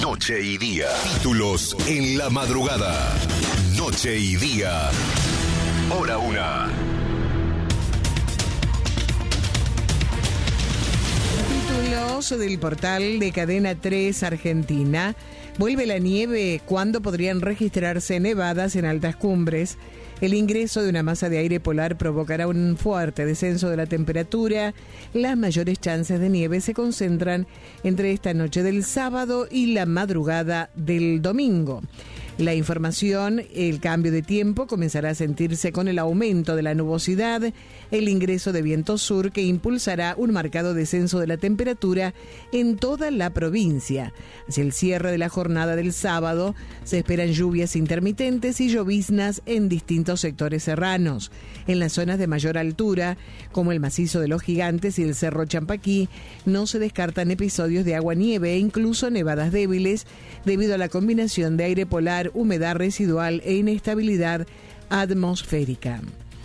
Noche y día. Títulos en la madrugada. Noche y día. Hora 1. Títulos del portal de Cadena 3 Argentina. Vuelve la nieve. ¿Cuándo podrían registrarse nevadas en altas cumbres? El ingreso de una masa de aire polar provocará un fuerte descenso de la temperatura. Las mayores chances de nieve se concentran entre esta noche del sábado y la madrugada del domingo. La información, el cambio de tiempo comenzará a sentirse con el aumento de la nubosidad, el ingreso de viento sur que impulsará un marcado descenso de la temperatura en toda la provincia. Hacia el cierre de la jornada del sábado se esperan lluvias intermitentes y lloviznas en distintos sectores serranos. En las zonas de mayor altura, como el macizo de los Gigantes y el Cerro Champaquí, no se descartan episodios de agua-nieve e incluso nevadas débiles debido a la combinación de aire polar, humedad residual e inestabilidad atmosférica.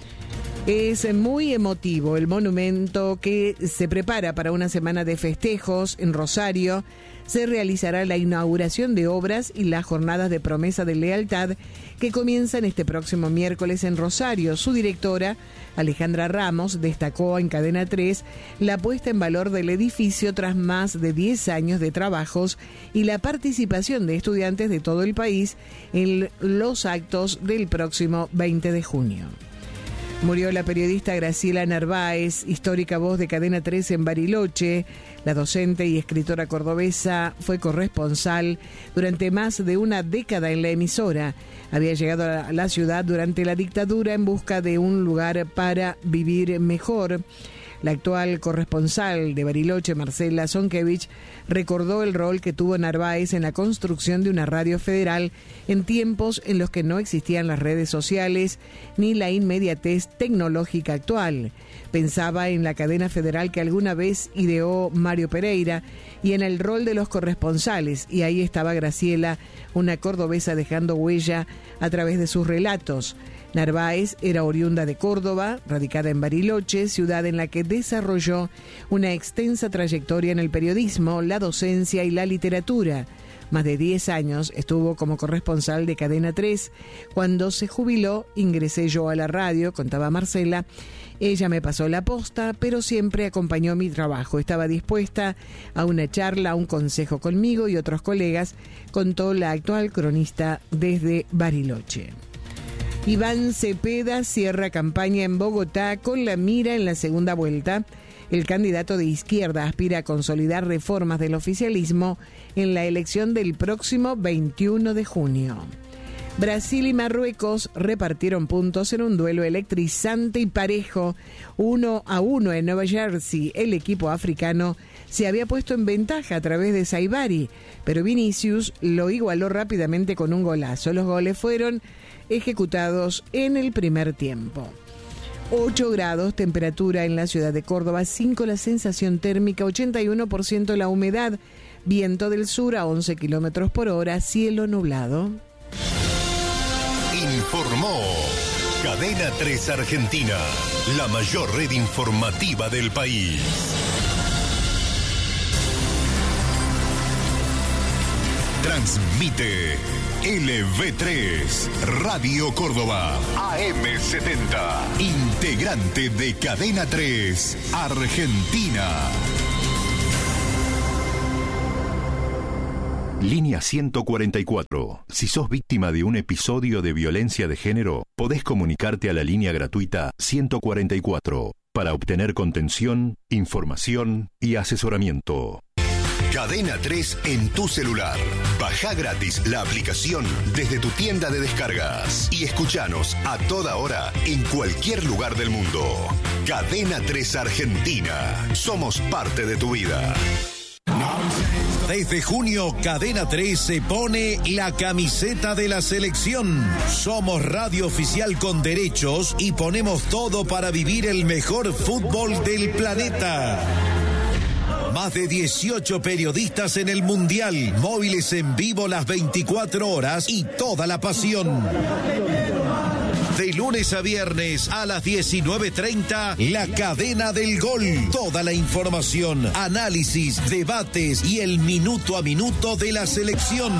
Es muy emotivo el monumento que se prepara para una semana de festejos en Rosario. Se realizará la inauguración de obras y las jornadas de promesa de lealtad que comienzan este próximo miércoles en Rosario. Su directora, Alejandra Ramos, destacó en Cadena 3 la puesta en valor del edificio tras más de 10 años de trabajos y la participación de estudiantes de todo el país en los actos del próximo 20 de junio. Murió la periodista Graciela Narváez, histórica voz de Cadena 3 en Bariloche. La docente y escritora cordobesa fue corresponsal durante más de una década en la emisora. Había llegado a la ciudad durante la dictadura en busca de un lugar para vivir mejor. La actual corresponsal de Bariloche, Marcela Zonkevich, recordó el rol que tuvo Narváez en la construcción de una radio federal en tiempos en los que no existían las redes sociales ni la inmediatez tecnológica actual. Pensaba en la cadena federal que alguna vez ideó Mario Pereira y en el rol de los corresponsales, y ahí estaba Graciela, una cordobesa dejando huella a través de sus relatos. Narváez era oriunda de Córdoba, radicada en Bariloche, ciudad en la que desarrolló una extensa trayectoria en el periodismo, la docencia y la literatura. Más de 10 años estuvo como corresponsal de Cadena 3. Cuando se jubiló, ingresé yo a la radio, contaba Marcela. Ella me pasó la posta, pero siempre acompañó mi trabajo. Estaba dispuesta a una charla, a un consejo conmigo y otros colegas, contó la actual cronista desde Bariloche. Iván Cepeda cierra campaña en Bogotá con la mira en la segunda vuelta. El candidato de izquierda aspira a consolidar reformas del oficialismo en la elección del próximo 21 de junio. Brasil y Marruecos repartieron puntos en un duelo electrizante y parejo, 1-1 en Nueva Jersey. El equipo africano se había puesto en ventaja a través de Saibari, pero Vinicius lo igualó rápidamente con un golazo. Los goles fueron ejecutados en el primer tiempo. 8 grados, temperatura en la ciudad de Córdoba, 5 la sensación térmica, 81% la humedad, viento del sur a 11 kilómetros por hora, cielo nublado. Informó Cadena 3 Argentina, la mayor red informativa del país. Transmite LV3, Radio Córdoba, AM70, integrante de Cadena 3, Argentina. Línea 144. Si sos víctima de un episodio de violencia de género, podés comunicarte a la línea gratuita 144 para obtener contención, información y asesoramiento. Cadena 3 en tu celular. Bajá gratis la aplicación desde tu tienda de descargas y escuchanos a toda hora en cualquier lugar del mundo. Cadena 3 Argentina. Somos parte de tu vida. Desde junio, Cadena 3 se pone la camiseta de la selección. Somos radio oficial con derechos y ponemos todo para vivir el mejor fútbol del planeta. Más de 18 periodistas en el Mundial, móviles en vivo las 24 horas y toda la pasión. De De lunes a viernes a las 19:30, La Cadena del Gol. Toda la información, análisis, debates y el minuto a minuto de la selección.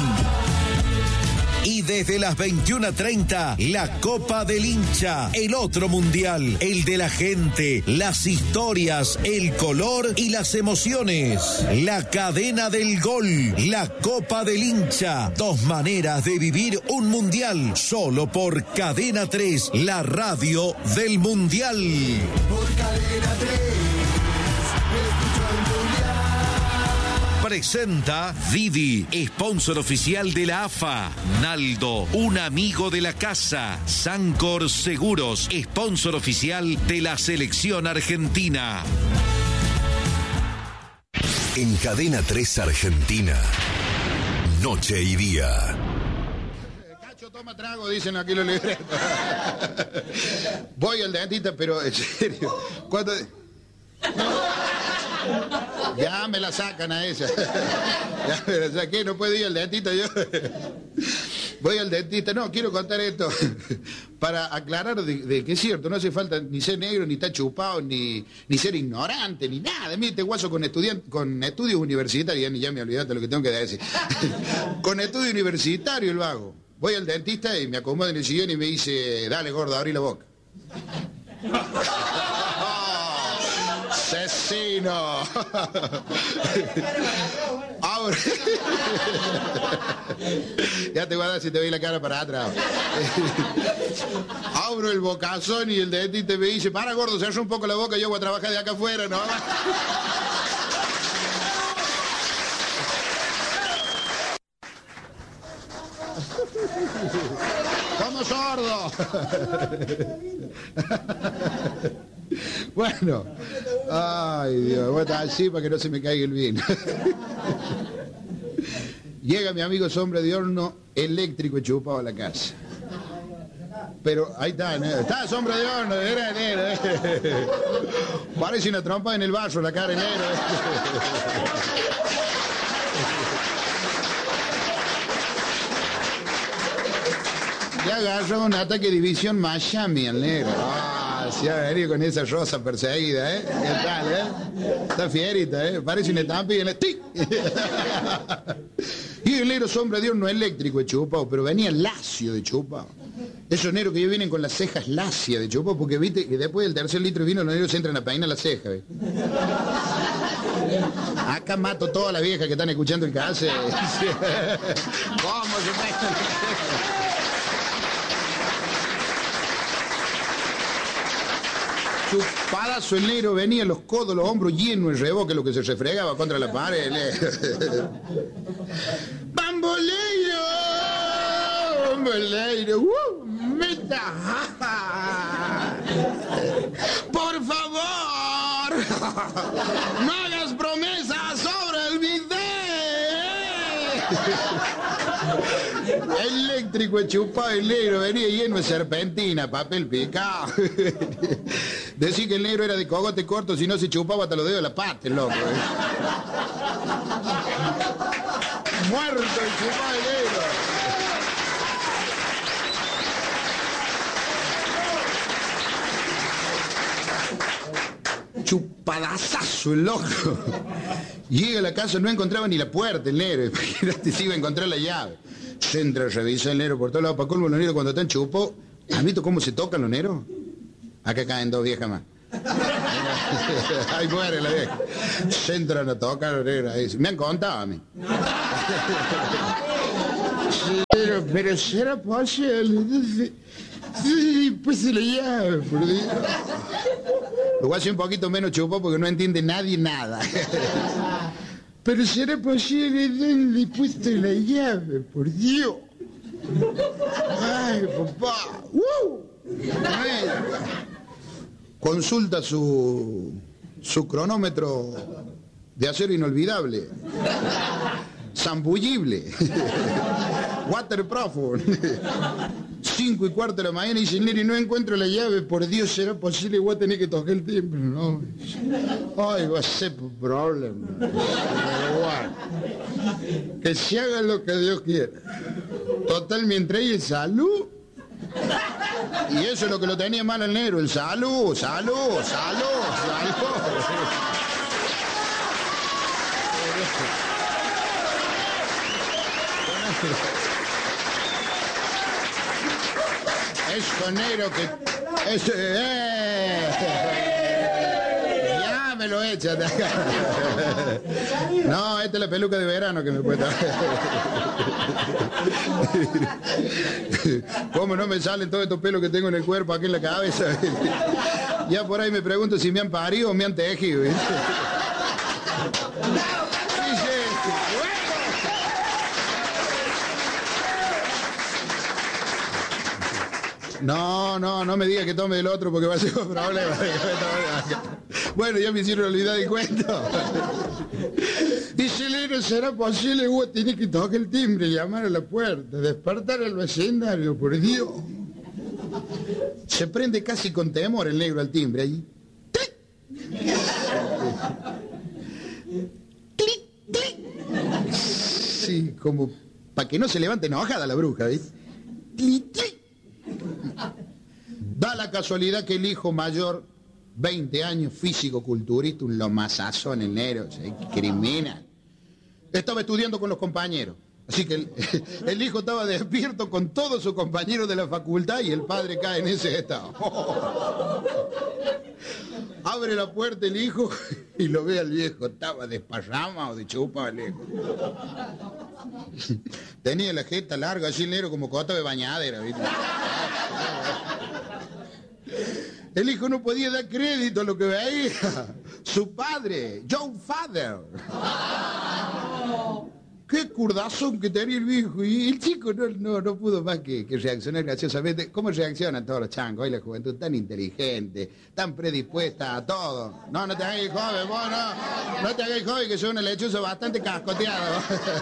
Y desde las 21:30, la Copa del Hincha, el otro mundial, el de la gente, las historias, el color y las emociones. La Cadena del Gol, la Copa del Hincha. 2 maneras de vivir un mundial, solo por Cadena 3, la radio del mundial. Por Cadena 3, escucho el mundial. Presenta Didi, sponsor oficial de la AFA. Naldo, un amigo de la casa. Sancor Seguros, sponsor oficial de la selección argentina. En Cadena 3 Argentina, noche y día. Cacho, toma trago, dicen aquí los libretos. Voy al dentista, pero en serio, ¿cuándo? Ya me la sacan a esa. Ya me la saqué, no puedo ir al dentista yo. Voy al dentista, no, quiero contar esto para aclarar de que es cierto, no hace falta ni ser negro, ni estar chupado, ni ser ignorante, ni nada. Mire, te guaso con estudios universitarios, ya me olvidaste lo que tengo que decir. Con estudio universitario el vago. Voy al dentista y me acomodo en el sillón y me dice, dale gordo, abrí la boca. ¡Asesino! Ahora... Ya te guardas si te veis la cara para atrás. Abro el bocazón y el dentista me dice, para gordo, cierra un poco la boca, yo voy a trabajar de acá afuera, ¿no? ¡Como sordo! Bueno, ay Dios, voy a estar así para que no se me caiga el vino. Llega mi amigo Sombra de Horno eléctrico y chupado a la casa. Pero ahí está, ¿no? Está Sombra de Horno, era enero. Parece una trompa en el vaso, la cara enero. Ya agarró un ataque de división Miami al negro. Se ha venido con esa rosa perseguida, ¿eh? ¿Qué tal, Está fierita, Parece una estampa y en el ¡tic! Y el negro Sombra de Horno eléctrico de chupado, pero venía lacio de chupado. Esos negros que ya vienen con las cejas lacias de chupado, porque viste que después del tercer litro de vino los negros se entran a peinar las cejas, ¿ves? Acá mato todas las viejas que están escuchando el caso. ¿Cómo se peinan las cejas? Chupadazo el negro, venía los codos, los hombros llenos de reboque, lo que se refregaba contra la pared. ¡Bamboleiro! ¡Bamboleiro! ¡Meta! ¡Por favor! ¡No hagas promesas sobre el video! Eléctrico, chupado el negro, venía lleno de serpentina, papel picado. Decía que el negro era de cogote corto, si no se chupaba hasta los dedos de la pata, el loco. Muerto el chupado el negro. Chupadazazo el loco. Llega a la casa, no encontraba ni la puerta el negro. Imagínate si iba a encontrar la llave. Se entra, revisa el negro por todos lados. Para colmo, los negros cuando están chupos, ¿has visto cómo se tocan los negros? Acá caen 2 viejas más. Ahí muere la vieja. Se entran a tocar los negros. Ahí. Me han contado a mí. Pero será posible. Sí, pues se le llave, por Dios. Lo voy a hacer un poquito menos chupo porque no entiende nadie nada. Pero será posible darle puesto la llave, por Dios. Ay, papá. Ay. Consulta su cronómetro de acero inolvidable. Zambullible. Waterproof. 5:15 de la mañana y dice, Neri, no encuentro la llave, por Dios, ¿será posible? Voy a tener que tocar el timbre, ¿no? Ay, va a ser un problema. Que se haga lo que Dios quiera. Total, mientras hay salud, Y eso es lo que lo tenía mal el negro, el salud. Eso negro que... Eso, ya me lo echan de acá. No, esta es la peluca de verano que me puede dar. ¿Cómo no me salen todos estos pelos que tengo en el cuerpo, aquí en la cabeza? Ya por ahí me pregunto si me han parido o me han tejido. No me diga que tome del otro porque va a ser un problema. Bueno, ya me hicieron olvidar el cuento. Dice Lero, ¿será posible? Tiene que tocar el timbre, llamar a la puerta, despertar al vecindario, por Dios. Se prende casi con temor el negro al timbre allí. ¡Clic! ¡Clic, clic! Sí, como para que no se levante enojada la bruja, ¿ves? ¡Clic, clic! Da la casualidad que el hijo mayor, 20 años, físico-culturista, un lomazazón en negro, criminal, estaba estudiando con los compañeros. Así que el hijo estaba despierto con todos sus compañeros de la facultad y el padre cae en ese estado. Abre la puerta el hijo y lo ve al viejo. Estaba desparramado de chupa el hijo. Tenía la jeta larga, así negro como cota de bañadera, ¿viste? El hijo no podía dar crédito a lo que veía. Su padre, John Father. Qué curdazón que tenía el viejo. Y el chico no pudo más que reaccionar graciosamente. ¿Cómo reaccionan todos los changos? Hoy la juventud tan inteligente, tan predispuesta a todo. No te hagáis joven, vos no te hagáis joven, que soy una lechuza bastante cascoteado.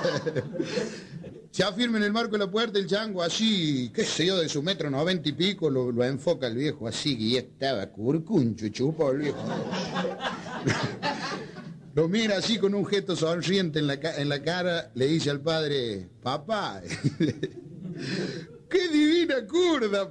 Se afirma en el marco de la puerta el chango así, qué sé yo, de su 1,90 y pico, lo enfoca el viejo así, y estaba curcuncho, chupo el viejo. Lo mira así con un gesto sonriente en la cara, le dice al padre, papá, qué divina curda,